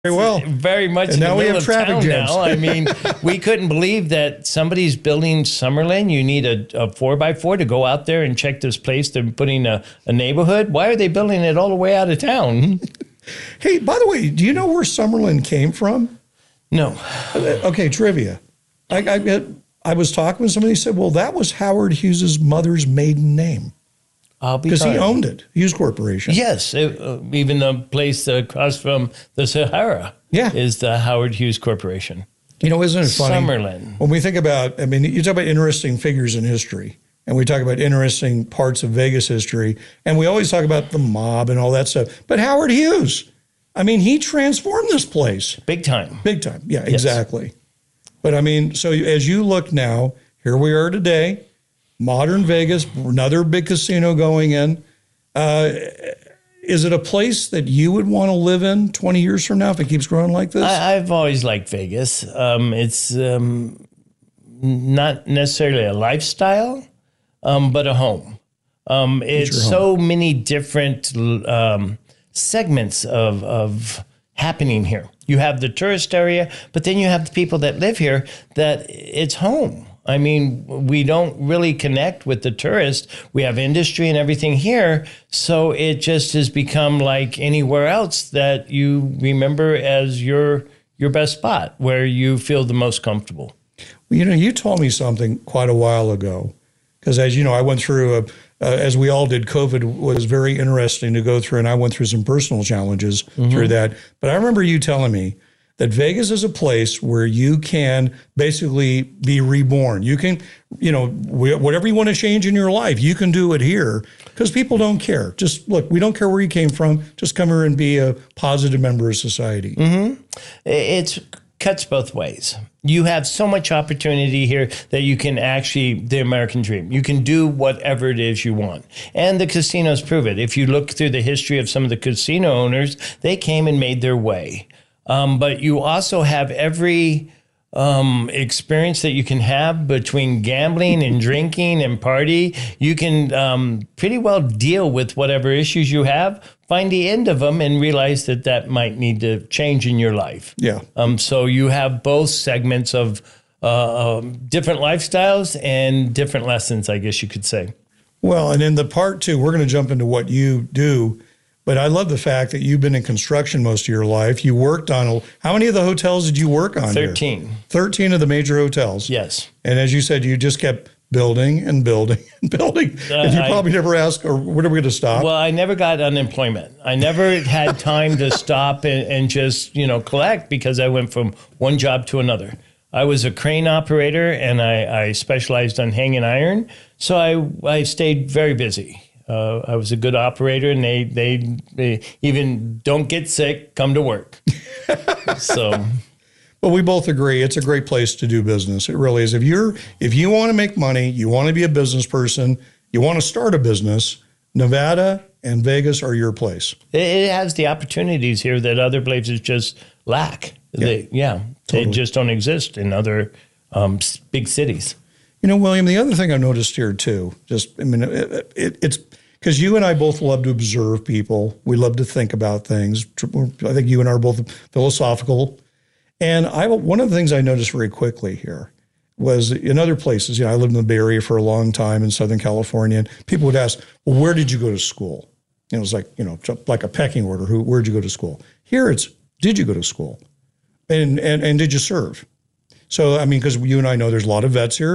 Very well. Very much And in now the we middle have of traffic town jams. now. I mean, we couldn't believe that somebody's building Summerlin. You need a 4x4 to go out there and check this place. They're putting a neighborhood. Why are they building it all the way out of town? Hey, by the way, do you know where Summerlin came from? No. Okay, trivia. I was talking with somebody who said, well, that was Howard Hughes's mother's maiden name. Because he owned it, Hughes Corporation. Yes, even the place across from the Sahara is the Howard Hughes Corporation. You know, isn't it funny? Summerlin. When we think about, I mean, you talk about interesting figures in history, and we talk about interesting parts of Vegas history, and we always talk about the mob and all that stuff. But Howard Hughes, I mean, he transformed this place. Big time. Big time. Yeah, exactly. But I mean, so as you look now, here we are today. Modern Vegas, another big casino going in. Is it a place that you would want to live in 20 years from now if it keeps growing like this? I've always liked Vegas. It's not necessarily a lifestyle, but a home. It's so many different segments of happening here. You have the tourist area, but then you have the people that live here that it's home. I mean, we don't really connect with the tourist. We have industry and everything here. So it just has become like anywhere else that you remember as your best spot where you feel the most comfortable. Well, you know, you told me something quite a while ago, because as you know, I went through, as we all did, COVID was very interesting to go through, and I went through some personal challenges through that. But I remember you telling me that Vegas is a place where you can basically be reborn. You can, you know, whatever you want to change in your life, you can do it here because people don't care. Just look, we don't care where you came from. Just come here and be a positive member of society. It cuts both ways. You have so much opportunity here that you can actually, the American dream, you can do whatever it is you want. And the casinos prove it. If you look through the history of some of the casino owners, they came and made their way. But you also have every experience that you can have between gambling and drinking and party. You can pretty well deal with whatever issues you have, find the end of them, and realize that that might need to change in your life. Yeah. So you have both segments of different lifestyles and different lessons, I guess you could say. Well, and in the part two, we're going to jump into what you do. But I love the fact that you've been in construction most of your life. You worked on, how many of the hotels did you work on? 13. Here? 13 of the major hotels. Yes. And as you said, you just kept building and building and building. And you probably never asked, or when are we going to stop? Well, I never got unemployment. I never had time to stop and just, collect, because I went from one job to another. I was a crane operator, and I specialized on hanging iron. So I stayed very busy. I was a good operator, and they even don't get sick, come to work. So, well, we both agree it's a great place to do business. It really is. If you want to make money, you want to be a business person, you want to start a business, Nevada and Vegas are your place. It has the opportunities here that other places just lack. Yeah, They just don't exist in other big cities. You know, William, the other thing I've noticed here too, it's because you and I both love to observe people. We love to think about things. I think you and I are both philosophical. And one of the things I noticed very quickly here was in other places, I lived in the Bay Area for a long time in Southern California, and people would ask, well, where did you go to school? And it was like, like a pecking order. Where'd you go to school? Here it's, did you go to school? And did you serve? So, I mean, because you and I know there's a lot of vets here.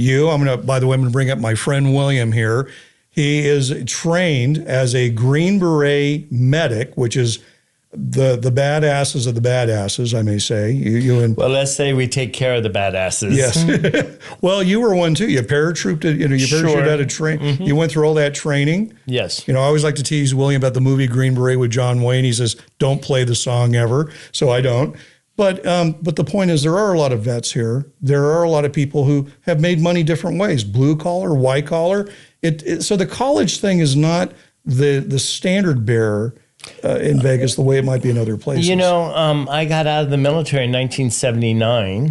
By the way, I'm going to bring up my friend William here. He is trained as a Green Beret medic, which is the badasses of the badasses, I may say. Well, let's say we take care of the badasses. Yes. Well, you were one too. You paratrooped, parachuted out of train. Mm-hmm. You went through all that training. Yes. I always like to tease William about the movie Green Beret with John Wayne. He says, don't play the song ever. So I don't. But the point is, there are a lot of vets here. There are a lot of people who have made money different ways, blue collar, white collar. So the college thing is not the standard bearer in Vegas the way it might be in other places. I got out of the military in 1979.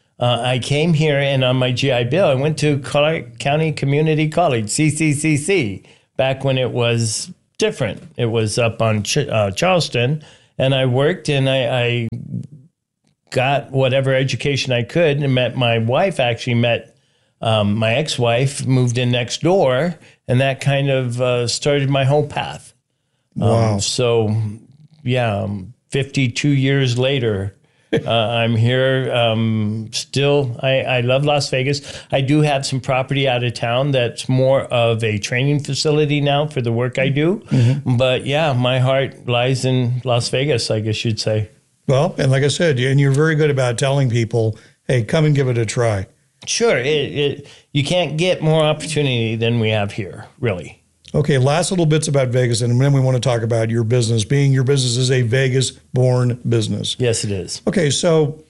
I came here, and on my GI Bill, I went to Clark County Community College, CCCC, back when it was different. It was up on Charleston. And I worked, and I got whatever education I could, and met my wife, actually met my ex-wife, moved in next door, and that kind of started my whole path. Wow. 52 years later, I'm here. Still, I love Las Vegas. I do have some property out of town that's more of a training facility now for the work I do. But yeah, my heart lies in Las Vegas, I guess you'd say. Well, and like I said, and you're very good about telling people, hey, come and give it a try. Sure. You can't get more opportunity than we have here, really. Okay, last little bits about Vegas, and then we want to talk about your business. Being your business is a Vegas-born business. Yes, it is. Okay, so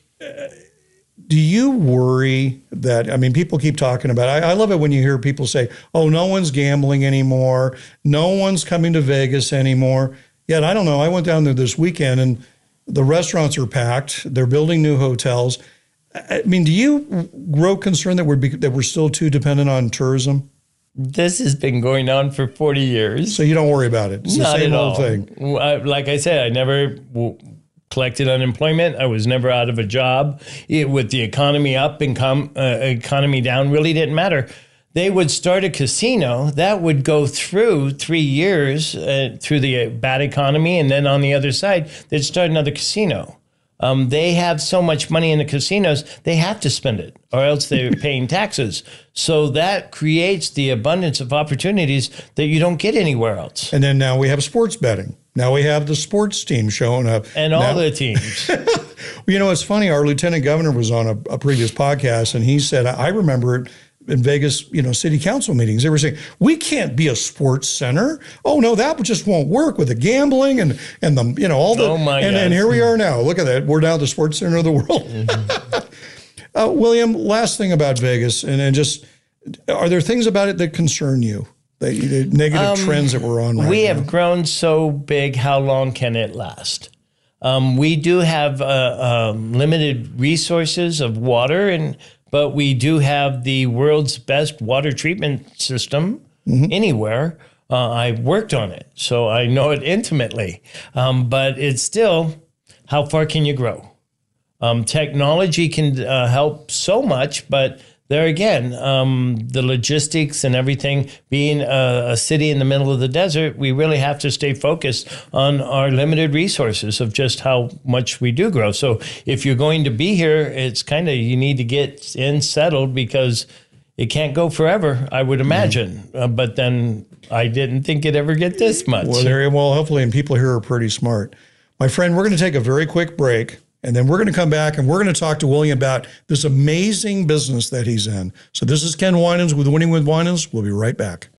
do you worry that, I mean, people keep talking about, I love it when you hear people say, oh, no one's gambling anymore. No one's coming to Vegas anymore. Yet, I don't know, I went down there this weekend and the restaurants are packed. They're building new hotels. I mean, do you grow concern that we're still too dependent on tourism? This has been going on for 40 years. So you don't worry about it. It's the same old thing. Like I said, I never collected unemployment. I was never out of a job. With the economy up and economy down, really didn't matter. They would start a casino that would go through 3 years through the bad economy, and then on the other side, they'd start another casino. They have so much money in the casinos, they have to spend it, or else they're paying taxes. So that creates the abundance of opportunities that you don't get anywhere else. And then now we have sports betting. Now we have the sports team showing up. And all the teams. You know, it's funny. Our lieutenant governor was on a previous podcast, and he said, I remember it in Vegas, city council meetings. They were saying, we can't be a sports center. Oh, no, that just won't work with the gambling and the, all the. Oh, my God. And here we are now. Look at that. We're now the sports center of the world. Mm-hmm. William, last thing about Vegas, and just, are there things about it that concern you? The negative trends that we're on right now? We have grown so big, how long can it last? We do have limited resources of water, but we do have the world's best water treatment system anywhere. I've worked on it, so I know it intimately. But it's still, how far can you grow? Technology can help so much, but there again, the logistics and everything, being a city in the middle of the desert, we really have to stay focused on our limited resources of just how much we do grow. So if you're going to be here, it's kind of, you need to get in settled, because it can't go forever, I would imagine. But then I didn't think it'd ever get this much. Well, hopefully, and people here are pretty smart. My friend, we're going to take a very quick break. And then we're going to come back and we're going to talk to William about this amazing business that he's in. So this is Ken Winans with Winning with Winans. We'll be right back.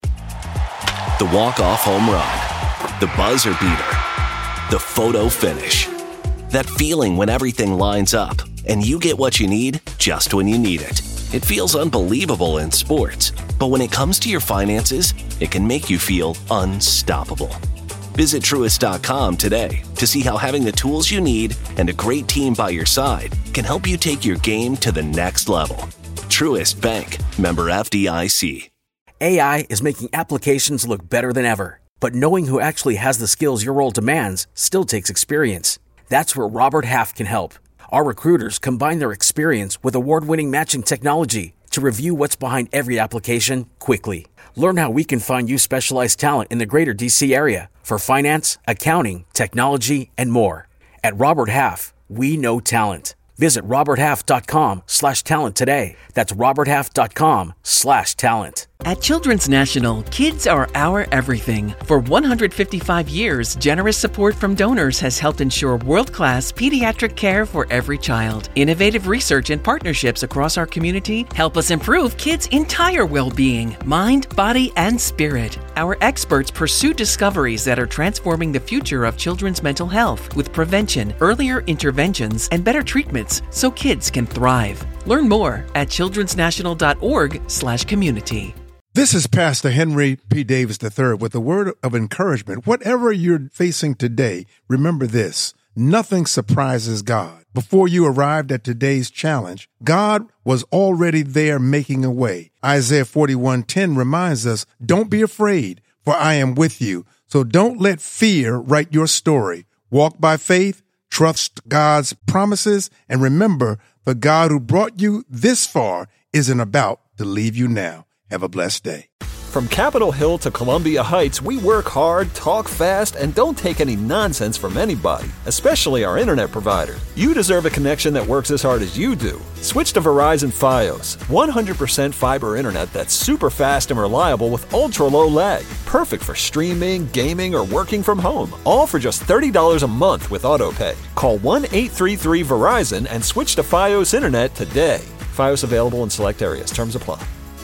The walk-off home run, the buzzer beater, the photo finish. That feeling when everything lines up and you get what you need just when you need it. It feels unbelievable in sports, but when it comes to your finances, it can make you feel unstoppable. Visit Truist.com today to see how having the tools you need and a great team by your side can help you take your game to the next level. Truist Bank, member FDIC. AI is making applications look better than ever, but knowing who actually has the skills your role demands still takes experience. That's where Robert Half can help. Our recruiters combine their experience with award-winning matching technology to review what's behind every application quickly. Learn how we can find you specialized talent in the greater D.C. area for finance, accounting, technology, and more. At Robert Half, we know talent. Visit roberthalf.com/talent today. That's roberthalf.com/talent. At Children's National, kids are our everything. For 155 years, generous support from donors has helped ensure world-class pediatric care for every child. Innovative research and partnerships across our community help us improve kids' entire well-being, mind, body, and spirit. Our experts pursue discoveries that are transforming the future of children's mental health with prevention, earlier interventions, and better treatments so kids can thrive. Learn more at childrensnational.org/community. This is Pastor Henry P. Davis III with a word of encouragement. Whatever you're facing today, remember this: nothing surprises God. Before you arrived at today's challenge, God was already there making a way. Isaiah 41:10 reminds us, don't be afraid, for I am with you. So don't let fear write your story. Walk by faith, trust God's promises, and remember, the God who brought you this far isn't about to leave you now. Have a blessed day. From Capitol Hill to Columbia Heights, we work hard, talk fast, and don't take any nonsense from anybody, especially our internet provider. You deserve a connection that works as hard as you do. Switch to Verizon Fios, 100% fiber internet that's super fast and reliable with ultra-low lag. Perfect for streaming, gaming, or working from home. All for just $30 a month with AutoPay. Call 1-833-VERIZON and switch to Fios internet today. Fios available in select areas. Terms apply.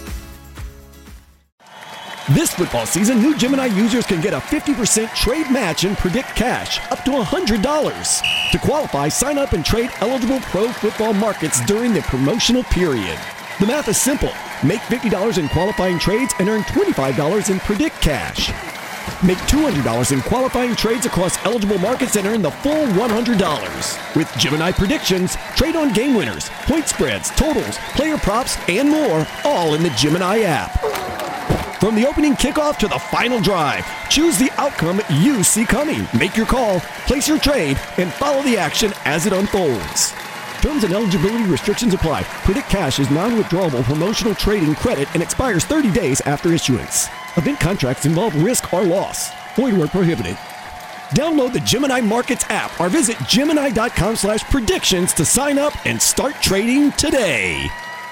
This football season, new Gemini users can get a 50% trade match and predict cash up to $100. To qualify, sign up and trade eligible pro football markets during the promotional period. The math is simple. Make $50 in qualifying trades and earn $25 in predict cash. Make $200 in qualifying trades across eligible markets and earn the full $100. With Gemini Predictions, trade on game winners, point spreads, totals, player props, and more, all in the Gemini app. From the opening kickoff to the final drive, choose the outcome you see coming. Make your call, place your trade, and follow the action as it unfolds. Terms and eligibility restrictions apply. Predict Cash is non-withdrawable promotional trading credit and expires 30 days after issuance. Event contracts involve risk or loss. Void where prohibited. Download the Gemini Markets app or visit Gemini.com/predictions to sign up and start trading today.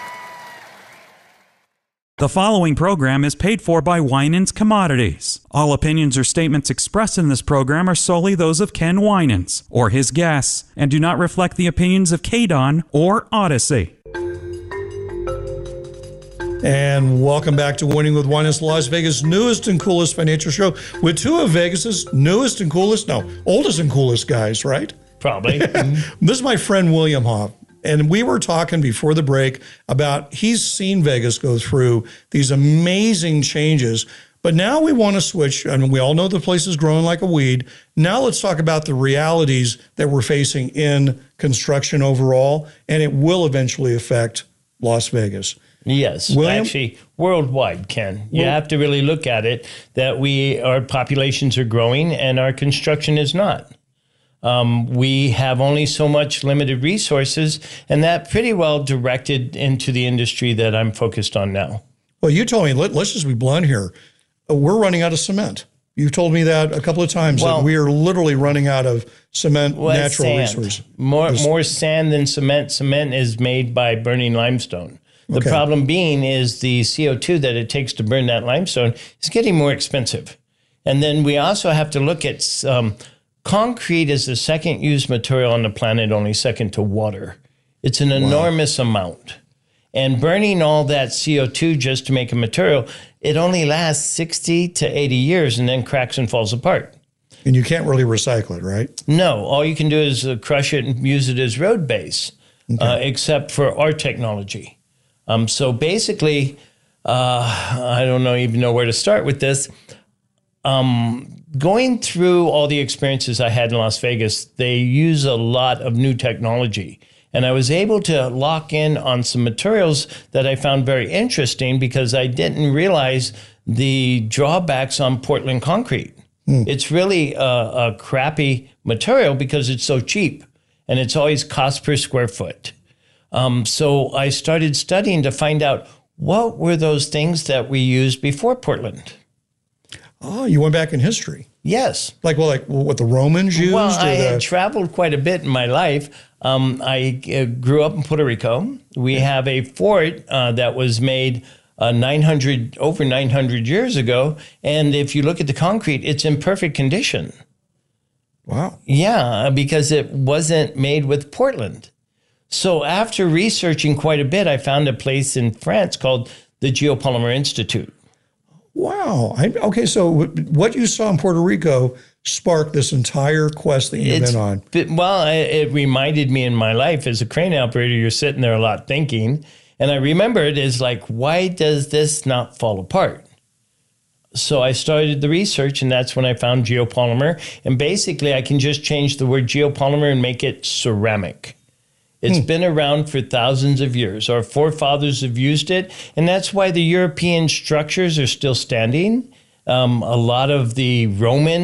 The following program is paid for by Winans Commodities. All opinions or statements expressed in this program are solely those of Ken Winans or his guests and do not reflect the opinions of KDON or Odyssey. And welcome back to Winning with Winans, Las Vegas' newest and coolest financial show with two of Vegas's newest and coolest, oldest and coolest guys, right? Probably. This is my friend William Hoff. And we were talking before the break about he's seen Vegas go through these amazing changes. But now we want to switch. I mean, we all know the place is growing like a weed. Now let's talk about the realities that we're facing in construction overall, and it will eventually affect Las Vegas. Yes, William? actually, worldwide, Ken. You have to really look at it that our populations are growing and our construction is not. We have only so much limited resources, and that pretty well directed into the industry that I'm focused on now. Well, you told me, let's just be blunt here. We're running out of cement. You've told me that a couple of times, that we are literally running out of cement, natural resources. More sand than cement. Cement is made by burning limestone. The problem being is the CO2 that it takes to burn that limestone is getting more expensive. And then we also have to look at concrete is the second used material on the planet, only second to water. It's an enormous amount. And burning all that CO2 just to make a material, it only lasts 60 to 80 years and then cracks and falls apart. And you can't really recycle it, right? No, all you can do is crush it and use it as road base, except for our technology. So basically, I don't even know where to start with this. Going through all the experiences I had in Las Vegas, they use a lot of new technology. And I was able to lock in on some materials that I found very interesting because I didn't realize the drawbacks on Portland concrete. It's really a crappy material because it's so cheap and it's always cost per square foot. So I started studying to find out what were those things that we used before Portland. Oh, you went back in history. Yes. Like what the Romans used? Well, I had traveled quite a bit in my life. I grew up in Puerto Rico. We have a fort that was made over 900 years ago. And if you look at the concrete, it's in perfect condition. Wow. Yeah, because it wasn't made with Portland. So after researching quite a bit, I found a place in France called the Geopolymer Institute. Wow. Okay, so what you saw in Puerto Rico sparked this entire quest that you've been on. It reminded me in my life as a crane operator, you're sitting there a lot thinking. And I remembered is like, why does this not fall apart? So I started the research, and that's when I found geopolymer. And basically, I can just change the word geopolymer and make it ceramic. It's been around for thousands of years. Our forefathers have used it, and that's why the European structures are still standing. A lot of the Roman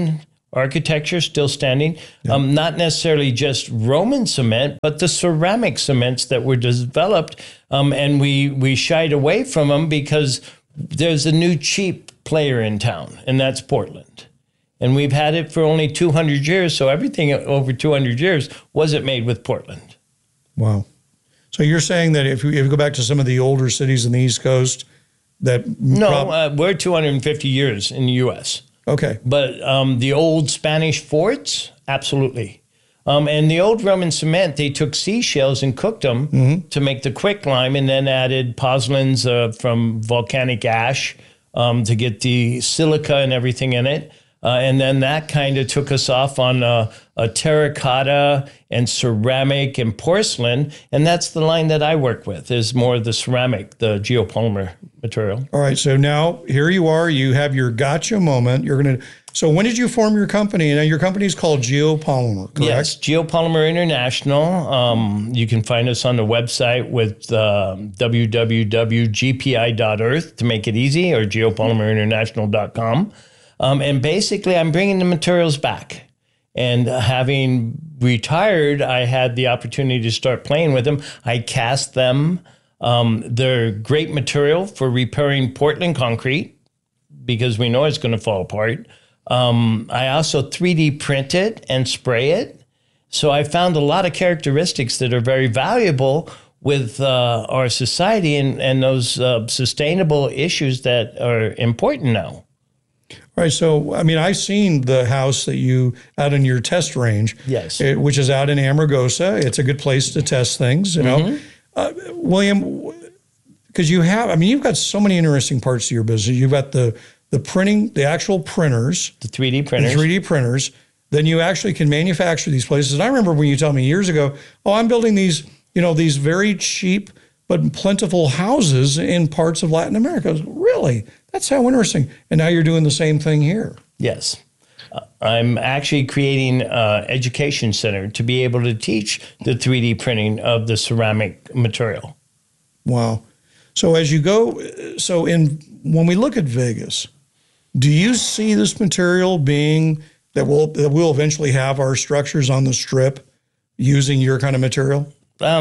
architecture still standing. Not necessarily just Roman cement, but the ceramic cements that were developed, and we shied away from them because there's a new cheap player in town, and that's Portland. And we've had it for only 200 years, so everything over 200 years wasn't made with Portland. Wow. So you're saying that if you go back to some of the older cities in the East Coast, that we're 250 years in the U.S. Okay. But the old Spanish forts, absolutely. And the old Roman cement, they took seashells and cooked them to make the quicklime, and then added pozzolans from volcanic ash to get the silica and everything in it. And then that kind of took us off on a terracotta and ceramic and porcelain. And that's the line that I work with, is more the ceramic, the geopolymer material. All right. So now here you are. You have your gotcha moment. So when did you form your company? Now your company is called Geopolymer, correct? Yes, Geopolymer International. You can find us on the website with www.gpi.earth to make it easy, or geopolymerinternational.com. And basically, I'm bringing the materials back. And having retired, I had the opportunity to start playing with them. I cast them. They're great material for repairing Portland concrete, because we know it's going to fall apart. I also 3D print it and spray it. So I found a lot of characteristics that are very valuable with our society and those sustainable issues that are important now. All right. So, I mean, I've seen the house that you out in your test range. Yes. Which is out in Amargosa. It's a good place to test things, you know. William, because you've got so many interesting parts to your business. You've got the printing, the actual printers. The 3D printers. The 3D printers. Then you actually can manufacture these places. And I remember when you told me years ago, I'm building these very cheap but plentiful houses in parts of Latin America. I was, really? That's how interesting. And now you're doing the same thing here. Yes. I'm actually creating an education center to be able to teach the 3D printing of the ceramic material. Wow. So as you go, when we look at Vegas, do you see this material being that we'll eventually have our structures on the Strip using your kind of material?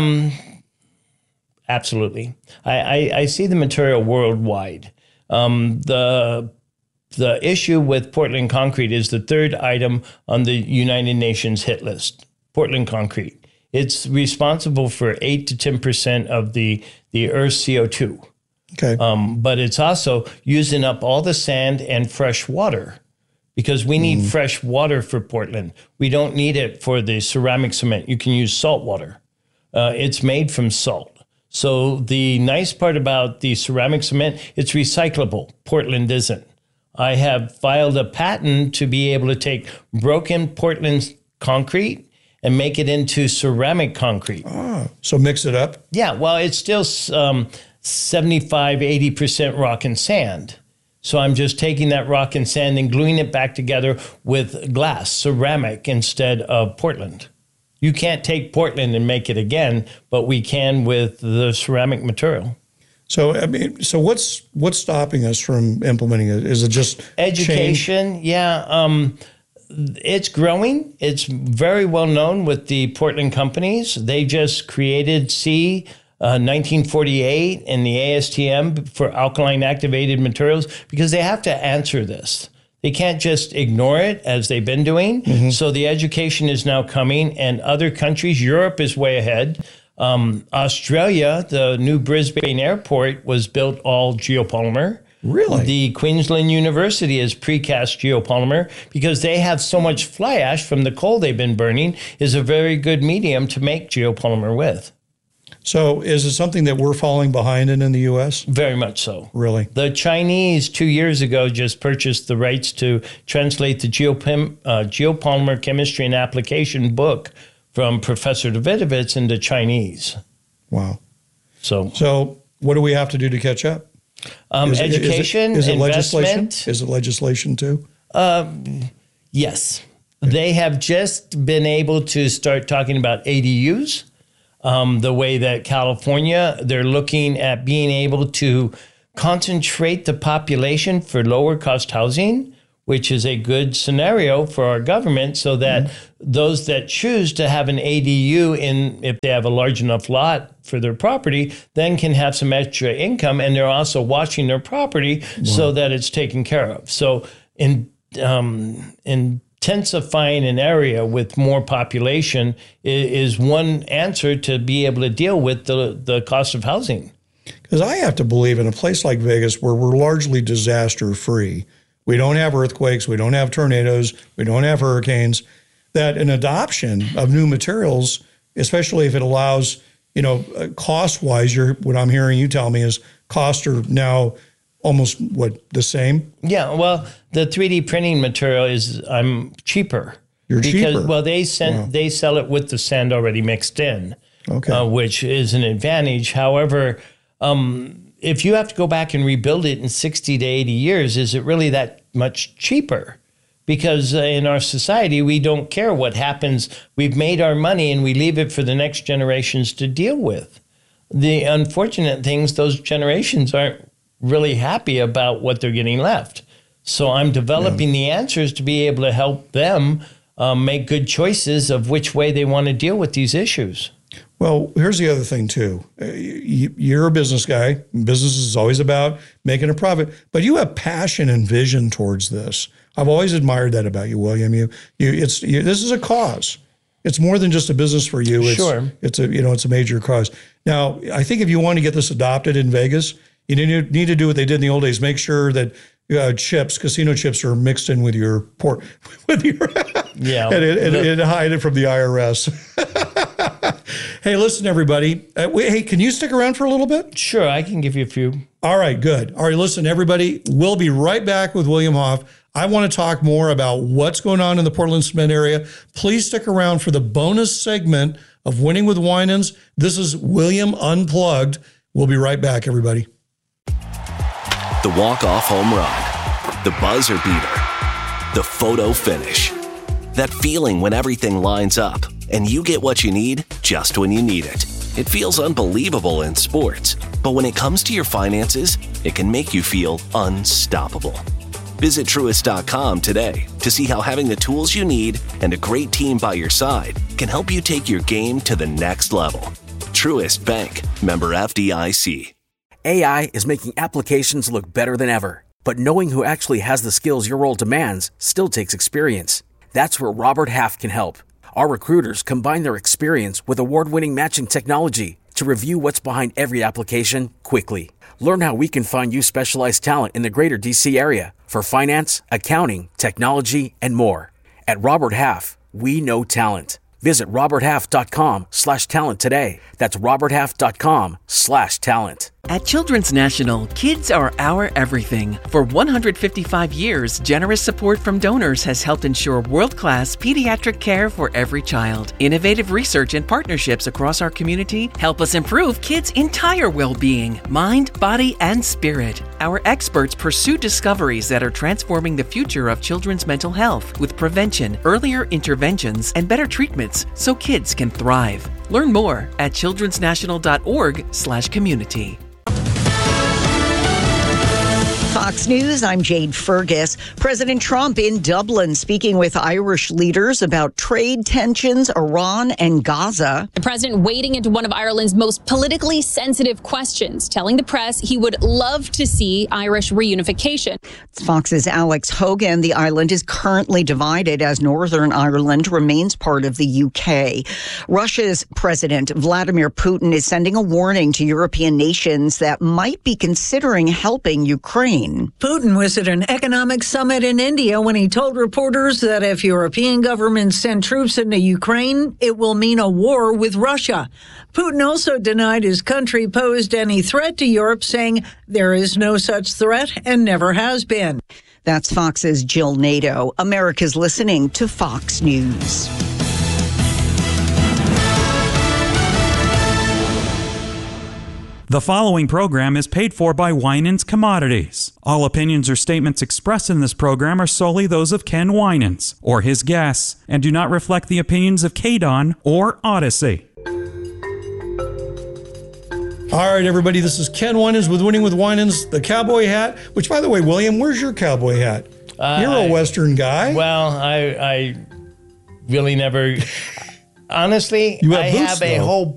Absolutely. I see the material worldwide. The issue with Portland concrete is the third item on the United Nations hit list, Portland concrete. It's responsible for 8 to 10% of the Earth's CO2. Okay. But it's also using up all the sand and fresh water, because we need fresh water for Portland. We don't need it for the ceramic cement. You can use salt water. It's made from salt. So the nice part about the ceramic cement, it's recyclable. Portland isn't. I have filed a patent to be able to take broken Portland concrete and make it into ceramic concrete. So mix it up? Yeah, well, it's still 75, 80% rock and sand. So I'm just taking that rock and sand and gluing it back together with glass, ceramic, instead of Portland. You can't take Portland and make it again, but we can with the ceramic material. So, what's stopping us from implementing it? Is it just education? Change? Yeah. It's growing. It's very well known with the Portland companies. They just created 1948 and the ASTM for alkaline activated materials, because they have to answer this. They can't just ignore it as they've been doing. So the education is now coming, and other countries, Europe is way ahead. Australia, the new Brisbane airport was built all geopolymer. Really? The Queensland University is precast geopolymer, because they have so much fly ash from the coal they've been burning, is a very good medium to make geopolymer with. So is it something that we're falling behind in the U.S.? Very much so. Really? The Chinese 2 years ago just purchased the rights to translate the geopolymer chemistry and application book from Professor Davidovich into Chinese. Wow. So what do we have to do to catch up? Education, is it investment. Legislation? Is it legislation too? Yes. They have just been able to start talking about ADUs. The way that California, they're looking at being able to concentrate the population for lower cost housing, which is a good scenario for our government, so that those that choose to have an ADU if they have a large enough lot for their property, then can have some extra income, and they're also watching their property so that it's taken care of. So intensifying an area with more population is one answer to be able to deal with the cost of housing. Because I have to believe in a place like Vegas where we're largely disaster free, we don't have earthquakes, we don't have tornadoes, we don't have hurricanes, that an adoption of new materials, especially if it allows, cost wise, what I'm hearing you tell me is costs are now almost the same? Yeah, well, the 3D printing material is cheaper. Cheaper. Well, they sell it with the sand already mixed in, which is an advantage. However, if you have to go back and rebuild it in 60 to 80 years, is it really that much cheaper? Because in our society, we don't care what happens. We've made our money and we leave it for the next generations to deal with. The unfortunate things, those generations aren't really happy about what they're getting left. So I'm developing the answers to be able to help them make good choices of which way they want to deal with these issues. Well, here's the other thing, too. You're a business guy. Business is always about making a profit, but you have passion and vision towards this. I've always admired that about you, William. This is a cause. It's more than just a business for you. It's a major cause. Now, I think if you want to get this adopted in Vegas, you need to do what they did in the old days. Make sure that casino chips are mixed in with your and hide it from the IRS. Hey, listen, everybody. Hey, can you stick around for a little bit? Sure, I can give you a few. All right, good. All right, listen, everybody. We'll be right back with William Hoff. I want to talk more about what's going on in the Portland cement area. Please stick around for the bonus segment of Winning with Winans. This is William Unplugged. We'll be right back, everybody. The walk-off home run, the buzzer beater, the photo finish. That feeling when everything lines up and you get what you need just when you need it. It feels unbelievable in sports, but when it comes to your finances, it can make you feel unstoppable. Visit Truist.com today to see how having the tools you need and a great team by your side can help you take your game to the next level. Truist Bank, member FDIC. AI is making applications look better than ever, but knowing who actually has the skills your role demands still takes experience. That's where Robert Half can help. Our recruiters combine their experience with award-winning matching technology to review what's behind every application quickly. Learn how we can find you specialized talent in the greater DC area for finance, accounting, technology, and more. At Robert Half, we know talent. Visit roberthalf.com/talent today. That's roberthalf.com/talent. At Children's National, kids are our everything. For 155 years, generous support from donors has helped ensure world-class pediatric care for every child. Innovative research and partnerships across our community help us improve kids' entire well-being, mind, body, and spirit. Our experts pursue discoveries that are transforming the future of children's mental health with prevention, earlier interventions, and better treatments so kids can thrive. Learn more at childrensnational.org/community. Fox News, I'm Jade Fergus. President Trump in Dublin speaking with Irish leaders about trade tensions, Iran and Gaza. The president wading into one of Ireland's most politically sensitive questions, telling the press he would love to see Irish reunification. It's Fox's Alex Hogan. The island is currently divided as Northern Ireland remains part of the UK. Russia's President Vladimir Putin is sending a warning to European nations that might be considering helping Ukraine. Putin was at an economic summit in India when he told reporters that if European governments send troops into Ukraine, it will mean a war with Russia. Putin also denied his country posed any threat to Europe, saying there is no such threat and never has been. That's Fox's Jill Nato. America's listening to Fox News. The following program is paid for by Winans Commodities. All opinions or statements expressed in this program are solely those of Ken Winans or his guests and do not reflect the opinions of KDON or Odyssey. All right, everybody, this is Ken Winans with Winning with Winans, the cowboy hat, which, by the way, William, where's your cowboy hat? You're a Western guy. Well, I really never. Honestly, You have I boots, have a though. whole